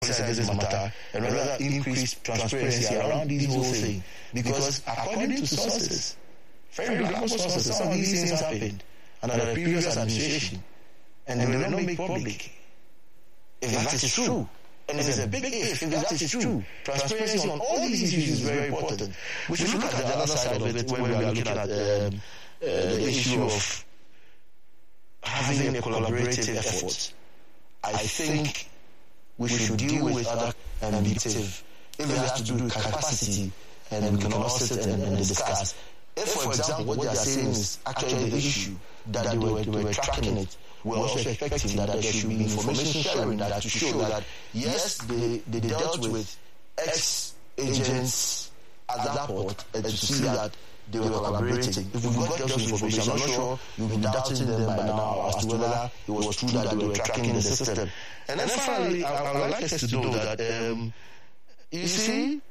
this matter and rather increase transparency around this whole thing. Because according to sources, very reliable sources, some of these things happened under the previous administration and they will not make public. If that is true, and it's a big if that is true, transparency on all these issues is very important. We should look at the other side of it when we are looking at the issue of having a collaborative effort. I think we should deal with other objective. If it has to do with capacity, and we can all sit and discuss. If, for example, what they are saying is actually the issue, that they were tracking it, we're also expecting that there should be information sharing that to show that, yes, they dealt with ex-agents at that port and to see that they were collaborating. If we got those information, I'm not sure you'll be doubting them by now as to whether it was true that they were tracking the system. And then finally, I would like us to know that, you see,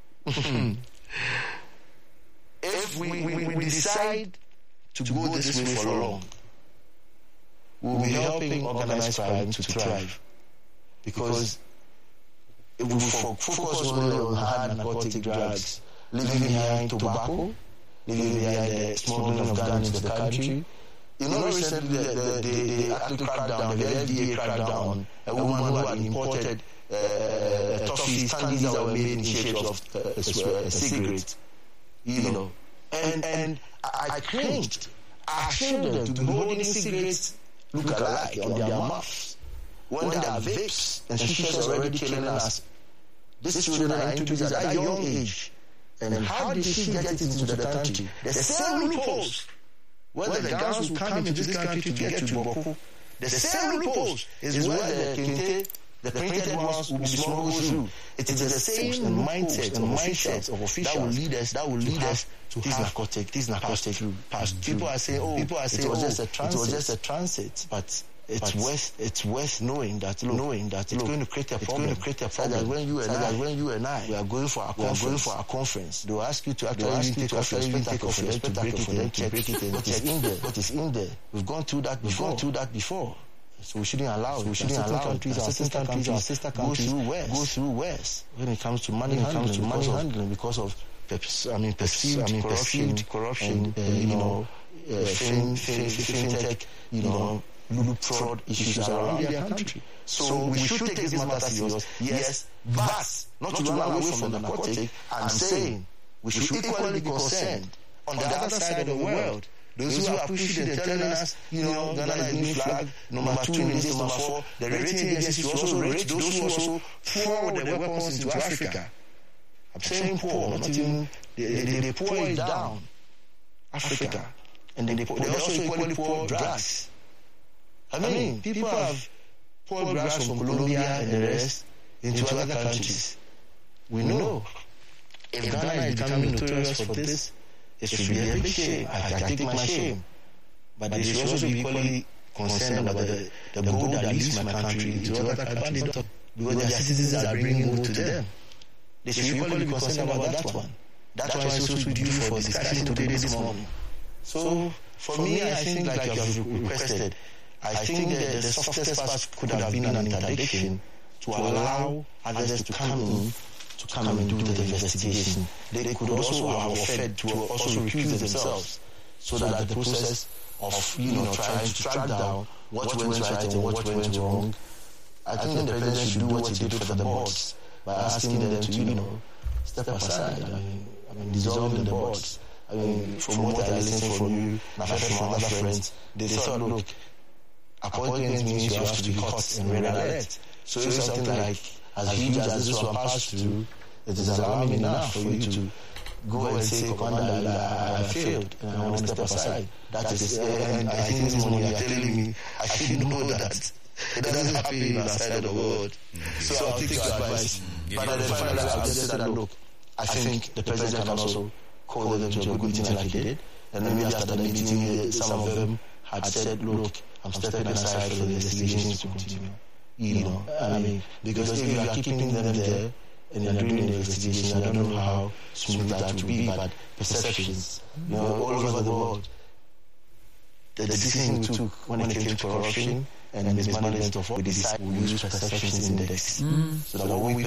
if we decide to go this way for long, we'll be helping organized crime to thrive. Because if we focus only on hard narcotic drugs, leaving behind tobacco, leaving behind the smuggling of guns into the country. You know, recently they actually cracked down, the FDA cracked down on a woman who had imported toffees, candies that were made in shapes of cigarettes. You know, and I cringed. I ashamed them to be holding cigarettes look alike on their mouths when there are vapes and shishas already killing us. These children are introduced at a young age. And how did she get it into the country? There's several loopholes. Whether the guns will come into this country to get to Boko, the several loopholes is where the kente, the printed ones will be smuggled through. It is the same mindset of officials that will lead us to this narcotic past. People are saying, it was just a transit, but it's worth knowing that it's going to create a problem. That when you and I we are going for a conference, they will ask you to actually take off your spectacles to break it. What is in there? We've gone through that before. So we shouldn't allow our sister countries go through worse when it comes to money handling because of perceived corruption, fintech, fraud issues around their country. So we should take this matter serious, yes, but not to run away from the narcotic. I'm saying we should equally be concerned on the other side of the world. Those who are pushing and telling us, Ghana is being flagged, number 2 in this, number 4. The rating agencies also rate those who also pour their weapons into Africa. I'm saying pour, not even, they pour it down Africa. And they also equally pour drugs. I mean, people have poured drugs from Colombia and the rest into other countries. We know if Ghana is becoming notorious for this, it should be a big shame. I take my shame. But they should also be equally concerned about the gold that leaves my country into other countries because their citizens are bringing gold to them. They should equally be concerned about that one. That one is also due for discussion today this morning. So, for me, I think like you have requested, I think the softest part could have been an interdiction to allow others to come in and do the investigation. They could also have offered to also recuse themselves so that the process of trying to track down what went right and what went wrong. I think the president should do what he did for the boards by asking them to step aside. I mean dissolving the boards. I mean, from what I listened from you, and I've heard from other friends, they thought, look, appointment means you have to be caught in red alert. So if something like as huge as this one passed through, it is alarming enough for you to go and say, Commander, I failed and I want to step aside. That is, and I think this morning you are telling me I should know that it doesn't happen in our side of the world. So I'll take your advice. But at the final, I'll just say that, look, I think the president can also call them to a good meeting like he did. And maybe after the meeting, some of them had said, look, I'm stepping aside for the investigations to continue. I mean, because if you are keeping them there and you're doing the investigation, I don't know how smooth that will be, but perceptions, all over the world, the decision we took when it came to corruption and mismanagement of all, we decided we use perceptions index. So that when we